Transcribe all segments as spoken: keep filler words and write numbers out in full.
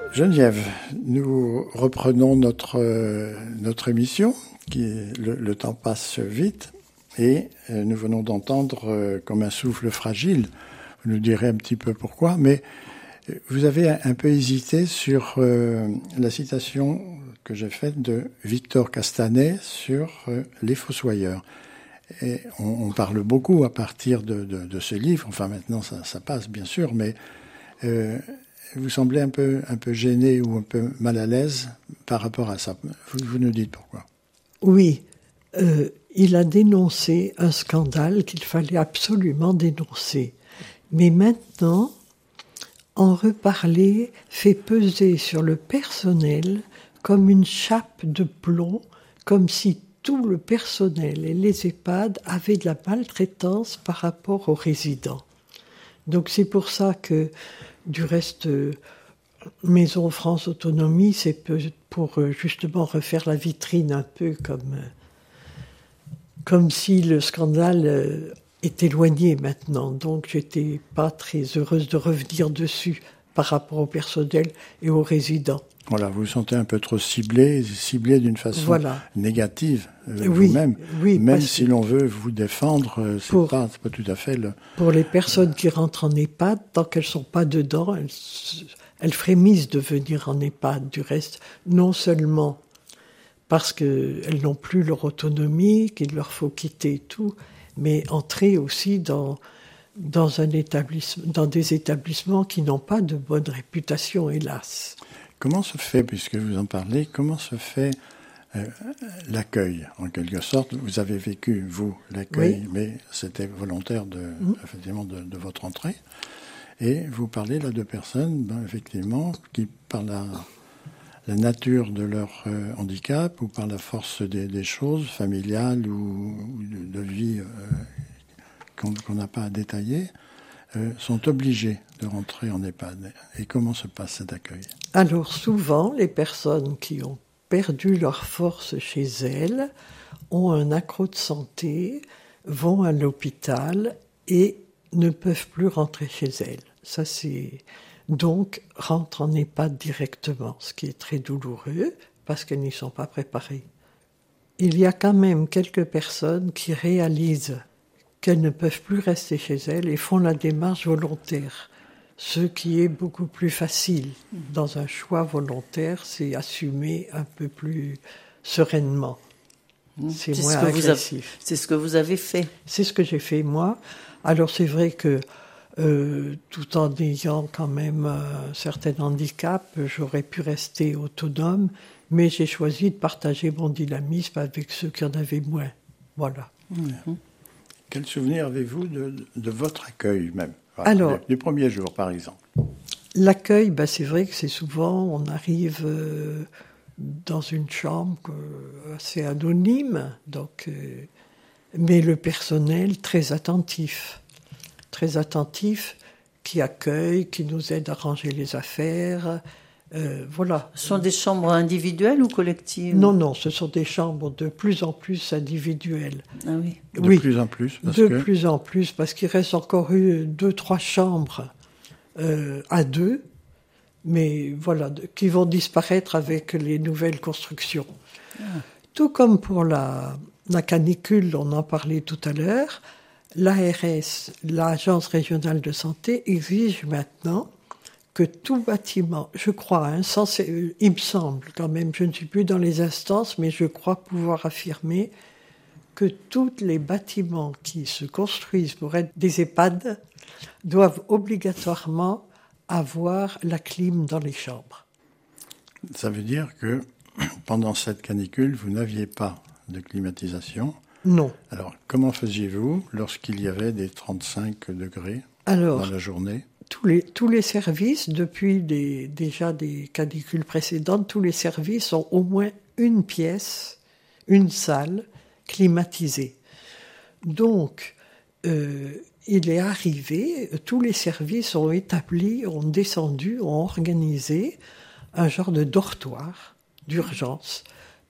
Geneviève, nous reprenons notre, euh, notre émission, qui est, le, le temps passe vite, et euh, nous venons d'entendre euh, comme un souffle fragile. Vous nous direz un petit peu pourquoi, mais vous avez un, un peu hésité sur euh, la citation que j'ai faite de Victor Castanet sur euh, les fossoyeurs. Et on, on parle beaucoup à partir de, de, de ce livre, enfin maintenant ça, ça passe bien sûr, mais euh, vous semblez un peu, un peu gêné ou un peu mal à l'aise par rapport à ça. Vous, vous nous dites pourquoi. Oui, euh, il a dénoncé un scandale qu'il fallait absolument dénoncer. Mais maintenant, en reparler fait peser sur le personnel comme une chape de plomb, comme si tout le personnel et les EHPAD avaient de la maltraitance par rapport aux résidents. Donc c'est pour ça que, du reste, Maison France Autonomie, c'est pour justement refaire la vitrine un peu comme, comme si le scandale est éloigné maintenant. Donc j'étais pas très heureuse de revenir dessus par rapport au personnel et aux résidents. Voilà, vous vous sentez un peu trop ciblé, ciblé d'une façon voilà. négative euh, oui, vous-même. Oui, même si que... l'on veut vous défendre, c'est, pour, pas, c'est pas tout à fait le... Pour les personnes qui rentrent en EHPAD, tant qu'elles sont pas dedans, elles, elles frémissent de venir en EHPAD. Du reste, non seulement parce qu'elles n'ont plus leur autonomie, qu'il leur faut quitter tout, mais entrer aussi dans, dans, un établissement, dans des établissements qui n'ont pas de bonne réputation, hélas. Comment se fait, puisque vous en parlez, comment se fait euh, l'accueil, en quelque sorte? Vous avez vécu, vous, l'accueil, oui. mais c'était volontaire de, mmh. effectivement, de, de votre entrée. Et vous parlez là de personnes, ben, effectivement, qui, par la, la nature de leur euh, handicap ou par la force des, des choses familiales ou, ou de, de vie euh, qu'on, qu'on n'a pas à détailler, Euh, sont obligés de rentrer en EHPAD. Et comment se passe cet accueil? Alors souvent, les personnes qui ont perdu leur force chez elles ont un accroc de santé, vont à l'hôpital et ne peuvent plus rentrer chez elles. Ça, c'est... Donc, rentrent en EHPAD directement, ce qui est très douloureux parce qu'elles n'y sont pas préparées. Il y a quand même quelques personnes qui réalisent qu'elles ne peuvent plus rester chez elles et font la démarche volontaire. Ce qui est beaucoup plus facile. Dans un choix volontaire, c'est assumer un peu plus sereinement. C'est, c'est moins agressif. Avez, c'est ce que vous avez fait. C'est ce que j'ai fait, moi. Alors, c'est vrai que, euh, tout en ayant quand même un certain handicap, j'aurais pu rester autonome, mais j'ai choisi de partager mon dynamisme avec ceux qui en avaient moins. Voilà. Mmh. Quel souvenir avez-vous de, de votre accueil même? Voilà, Alors, du premier jour, par exemple. L'accueil, ben c'est vrai que c'est souvent, on arrive euh, dans une chambre euh, assez anonyme, donc, euh, mais le personnel très attentif, très attentif, qui accueille, qui nous aide à ranger les affaires. Euh, voilà. Ce sont des chambres individuelles ou collectives? Non, non, ce sont des chambres de plus en plus individuelles. Ah oui. De oui, plus en plus parce De que... plus en plus, parce qu'il reste encore eu deux, trois chambres euh, à deux, mais voilà, de, qui vont disparaître avec les nouvelles constructions. Ah. Tout comme pour la, la canicule, on en parlait tout à l'heure, l'A R S, l'Agence régionale de santé, exige maintenant que tout bâtiment, je crois, hein, sans, il me semble quand même, je ne suis plus dans les instances, mais je crois pouvoir affirmer que tous les bâtiments qui se construisent pour être des EHPAD doivent obligatoirement avoir la clim dans les chambres. Ça veut dire que pendant cette canicule, vous n'aviez pas de climatisation? Non. Alors, comment faisiez-vous lorsqu'il y avait des trente-cinq degrés Alors, dans la journée? Tous les, tous les services, depuis des, déjà des canicules précédentes, tous les services ont au moins une pièce, une salle climatisée. Donc, euh, il est arrivé, tous les services ont établi, ont descendu, ont organisé un genre de dortoir d'urgence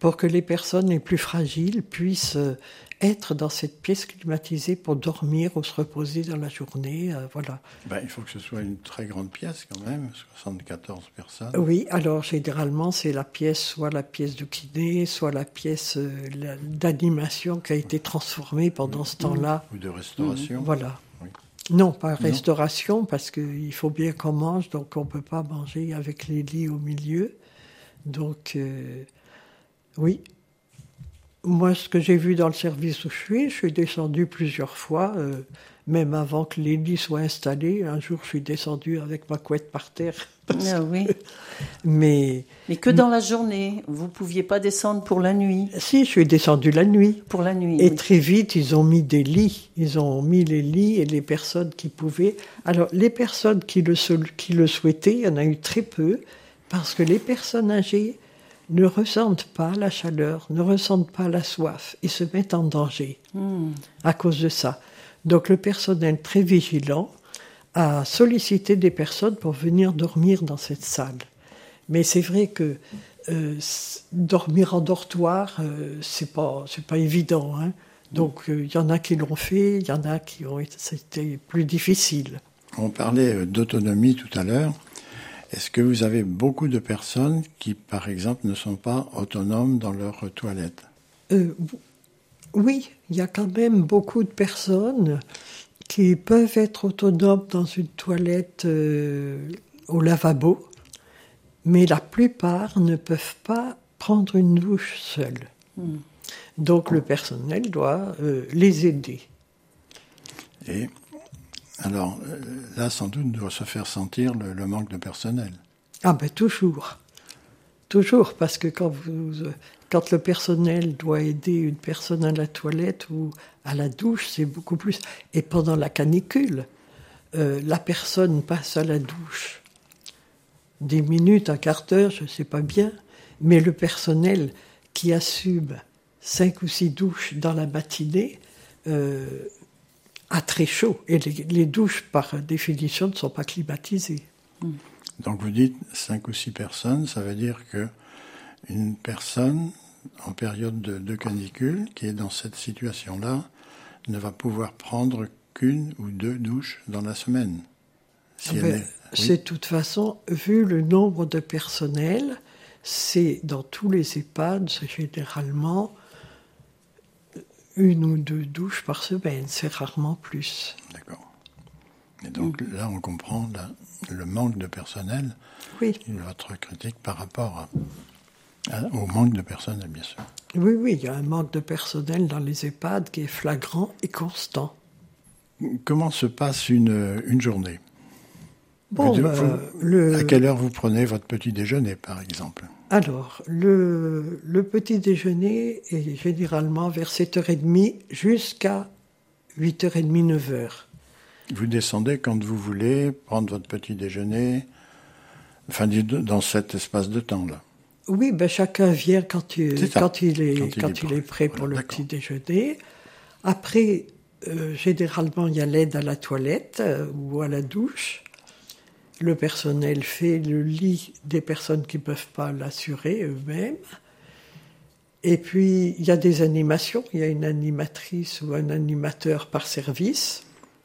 pour que les personnes les plus fragiles puissent euh, être dans cette pièce climatisée pour dormir ou se reposer dans la journée. Euh, voilà. Ben, il faut que ce soit une très grande pièce quand même, soixante-quatorze personnes. Oui, alors généralement c'est la pièce, soit la pièce de kiné, soit la pièce euh, la, d'animation qui a été transformée pendant ce temps-là. Ou de restauration. Mmh. Voilà. Oui. Non, pas Non. restauration, parce qu'il faut bien qu'on mange, donc on ne peut pas manger avec les lits au milieu. Donc, euh, oui. Moi, ce que j'ai vu dans le service où je suis, je suis descendue plusieurs fois, euh, même avant que les lits soient installés. Un jour, je suis descendue avec ma couette par terre. Ah oui. Mais, Mais que dans la journée, vous ne pouviez pas descendre pour la nuit. si, je suis descendue la nuit. Pour la nuit. Et oui. très vite, ils ont mis des lits. Ils ont mis les lits et les personnes qui pouvaient. Alors, les personnes qui le, qui le souhaitaient, il y en a eu très peu, parce que les personnes âgées ne ressentent pas la chaleur, ne ressentent pas la soif et se mettent en danger Mmh. à cause de ça. Donc, le personnel très vigilant a sollicité des personnes pour venir dormir dans cette salle. Mais c'est vrai que euh, dormir en dortoir, euh, c'est pas, c'est pas évident, hein. Donc, il euh, y en a qui l'ont fait, il y en a qui ont été, c'était plus difficile. On parlait d'autonomie tout à l'heure. Est-ce que vous avez beaucoup de personnes qui, par exemple, ne sont pas autonomes dans leurs toilettes ? euh, Oui, il y a quand même beaucoup de personnes qui peuvent être autonomes dans une toilette euh, au lavabo, mais la plupart ne peuvent pas prendre une douche seuls. Mmh. Donc le personnel doit euh, les aider. Et alors, là, sans doute, doit se faire sentir le, le manque de personnel. Ah ben toujours. Toujours, parce que quand, vous, quand le personnel doit aider une personne à la toilette ou à la douche, c'est beaucoup plus. Et pendant la canicule, euh, la personne passe à la douche dix minutes, un quart d'heure, je ne sais pas bien, mais le personnel qui assume cinq ou six douches dans la matinée euh, a très chaud. Et les, les douches, par définition, ne sont pas climatisées. Donc vous dites cinq ou six personnes, ça veut dire que une personne en période de, de canicule qui est dans cette situation-là ne va pouvoir prendre qu'une ou deux douches dans la semaine. Si Ah elle ben, est... oui. C'est de toute façon, vu le nombre de personnel, c'est dans tous les EHPAD, c'est généralement une ou deux douches par semaine, c'est rarement plus. D'accord. Et donc mmh. là, on comprend la, le manque de personnel, oui. et votre critique par rapport à, à, au manque de personnel, bien sûr. Oui, oui, il y a un manque de personnel dans les EHPAD qui est flagrant et constant. Comment se passe une, une journée ? Bon, vous, bah, vous, le... À quelle heure vous prenez votre petit déjeuner, par exemple ? Alors, le, le petit déjeuner est généralement vers sept heures trente jusqu'à huit heures trente, neuf heures. Vous descendez quand vous voulez prendre votre petit déjeuner, enfin, dans cet espace de temps-là. Oui, ben chacun vient quand il, quand il, est, quand il, quand est, il est prêt pour voilà, le d'accord. petit déjeuner. Après, euh, généralement, il y a l'aide à la toilette euh, ou à la douche. Le personnel fait le lit des personnes qui ne peuvent pas l'assurer eux-mêmes. Et puis, il y a des animations. Il y a une animatrice ou un animateur par service.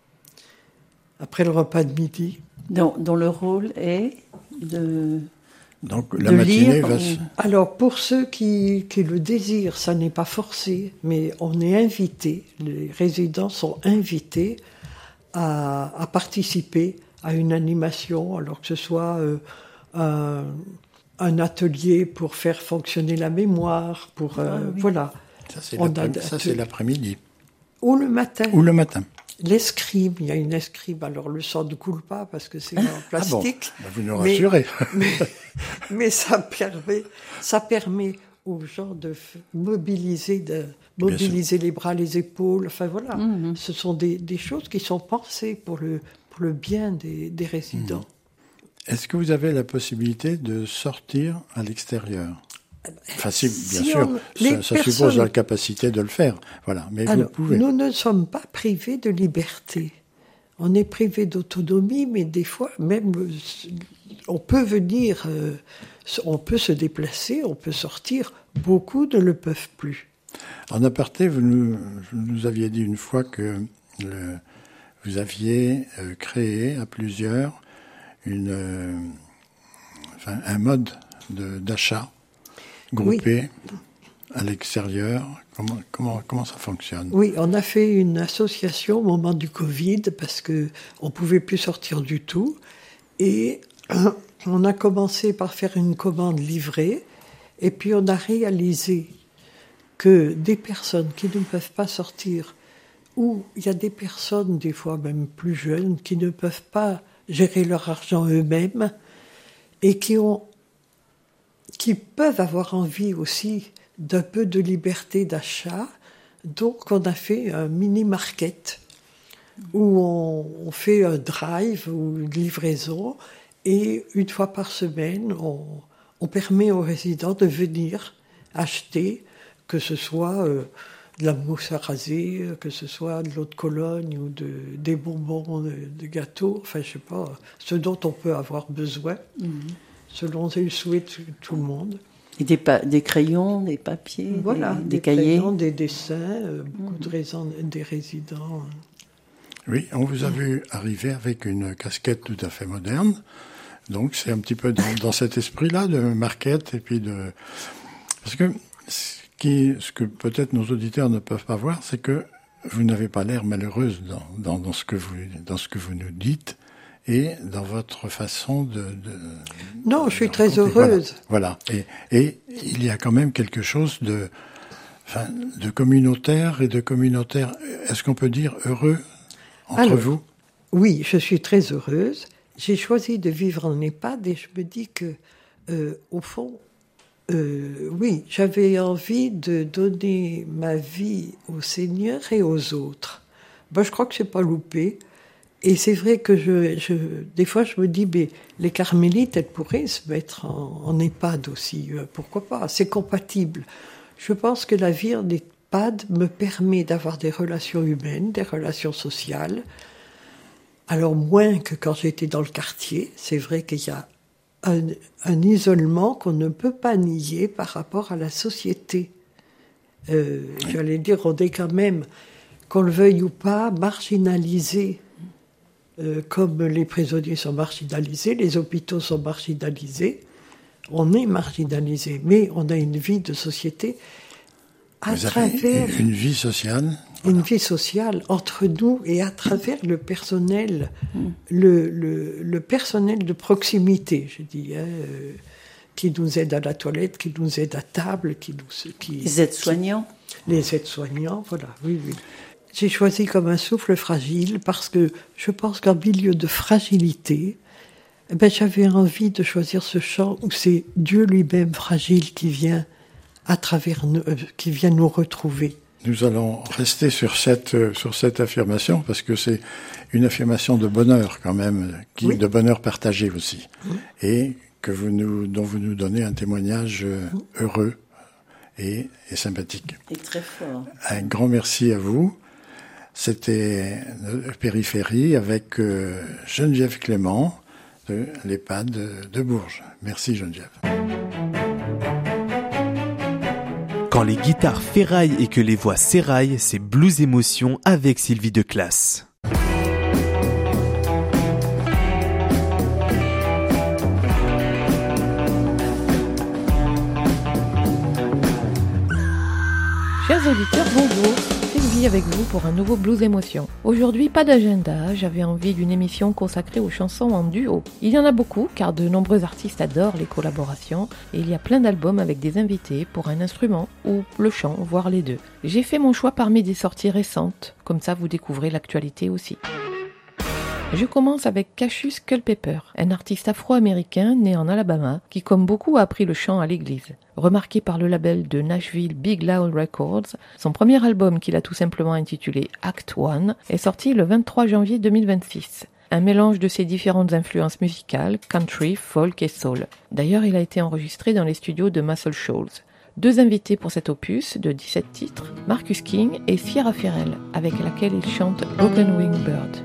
Après le repas de midi. Dont, dont le rôle est de... Donc la matinée lire, va ou... se... Alors, pour ceux qui, qui le désirent, ça n'est pas forcé, mais on est invité, les résidents sont invités à, à participer à une animation, alors que ce soit euh, un, un atelier pour faire fonctionner la mémoire, pour... Euh, ah, oui. Voilà. Ça, c'est, l'après- ça, c'est l'après-midi. Ou le matin. Ou le matin. L'escrime, il y a une escrime, alors le sang ne coule pas parce que c'est en plastique. Ah bon, ben vous nous rassurez. Mais, mais, mais ça permet, ça permet aux gens de mobiliser, de mobiliser les bras, les épaules, enfin voilà. Mm-hmm. Ce sont des, des choses qui sont pensées pour le, pour le bien des, des résidents. Mm-hmm. Est-ce que vous avez la possibilité de sortir à l'extérieur ? Enfin, si, bien si sûr, on, ça, ça personnes... suppose la capacité de le faire. Voilà, mais Alors, vous pouvez. Nous ne sommes pas privés de liberté. On est privés d'autonomie, mais des fois, même, on peut venir, euh, on peut se déplacer, on peut sortir beaucoup ne le peuvent plus. En aparté, vous nous, vous nous aviez dit une fois que le, vous aviez euh, créé à plusieurs une, euh, enfin, un mode de, d'achat groupé oui. à l'extérieur. Comment, comment, comment ça fonctionne ? Oui, on a fait une association au moment du Covid parce qu'on ne pouvait plus sortir du tout. Et euh, on a commencé par faire une commande livrée. Et puis on a réalisé que des personnes qui ne peuvent pas sortir, ou il y a des personnes, des fois même plus jeunes, qui ne peuvent pas gérer leur argent eux-mêmes et qui, ont, qui peuvent avoir envie aussi d'un peu de liberté d'achat. Donc on a fait un mini-market où on, on fait un drive ou une livraison et une fois par semaine, on, on permet aux résidents de venir acheter, que ce soit euh, de la mousse à raser, que ce soit de l'eau de Cologne ou de, des bonbons, de, de gâteaux, enfin je sais pas, ce dont on peut avoir besoin, mmh. selon le souhait de tout le monde. Et des, pa- des crayons, des papiers, voilà, des, des, des cahiers. Crayons, des dessins, euh, beaucoup mmh. de raisons, des résidents. Oui, on vous a vu arriver avec une casquette tout à fait moderne. Donc c'est un petit peu dans, dans cet esprit-là de market et puis de... Parce que ce, qui, ce que peut-être nos auditeurs ne peuvent pas voir, c'est que vous n'avez pas l'air malheureuse dans, dans, dans, ce que vous, dans ce que vous nous dites et dans votre façon de... de non, de je suis de très heureuse. Voilà. voilà. Et, et il y a quand même quelque chose de, enfin, de communautaire et de communautaire. Est-ce qu'on peut dire heureux entre Alors, vous ? Oui, je suis très heureuse. J'ai choisi de vivre en EHPAD et je me dis que, euh, au fond, euh, oui, j'avais envie de donner ma vie au Seigneur et aux autres. Ben, je crois que c'est pas loupé. Et c'est vrai que je, je, des fois, je me dis, mais les carmélites, elles pourraient se mettre en, en EHPAD aussi. Euh, pourquoi pas ? C'est compatible. Je pense que la vie en EHPAD me permet d'avoir des relations humaines, des relations sociales. Alors moins que quand j'étais dans le quartier, c'est vrai qu'il y a un, un isolement qu'on ne peut pas nier par rapport à la société. Euh, j'allais dire, on est quand même, qu'on le veuille ou pas, marginalisé. Euh, comme les prisonniers sont marginalisés, les hôpitaux sont marginalisés, on est marginalisé, mais on a une vie de société à Vous travers... avez une vie sociale. Une vie sociale entre nous et à travers le personnel, mmh. le, le, le personnel de proximité, je dis, hein, euh, qui nous aide à la toilette, qui nous aide à table, qui nous... Qui, les aides-soignants qui, Les aides-soignants, voilà, oui, oui. J'ai choisi comme un souffle fragile parce que je pense qu'en milieu de fragilité, eh ben, j'avais envie de choisir ce chant où c'est Dieu lui-même fragile qui vient à travers nous, euh, qui vient nous retrouver. Nous allons rester sur cette, euh, sur cette affirmation parce que c'est une affirmation de bonheur quand même, qui, oui. de bonheur partagé aussi, oui. et que vous nous, dont vous nous donnez un témoignage euh, oui. heureux et, et sympathique. Et très fort. Un grand merci à vous. C'était Périphérie avec euh, Geneviève Clément de l'EHPAD de, de Bourges. Merci Geneviève. Quand les guitares ferraillent et que les voix s'éraillent, c'est Blues Émotion avec Sylvie Declasse. Chers auditeurs, bonjour. Sylvie avec vous pour un nouveau Blues Émotion. Aujourd'hui, pas d'agenda, j'avais envie d'une émission consacrée aux chansons en duo. Il y en a beaucoup car de nombreux artistes adorent les collaborations et il y a plein d'albums avec des invités pour un instrument ou le chant, voire les deux. J'ai fait mon choix parmi des sorties récentes, comme ça vous découvrez l'actualité aussi. Je commence avec Cassius Culpepper, un artiste afro-américain né en Alabama qui, comme beaucoup, a appris le chant à l'église. Remarqué par le label de Nashville Big Loud Records, son premier album qu'il a tout simplement intitulé Act One est sorti le vingt-trois janvier deux mille vingt-six. Un mélange de ses différentes influences musicales, country, folk et soul. D'ailleurs, il a été enregistré dans les studios de Muscle Shoals. Deux invités pour cet opus de dix-sept titres, Marcus King et Sierra Ferrell, avec laquelle il chante Broken Wing Bird.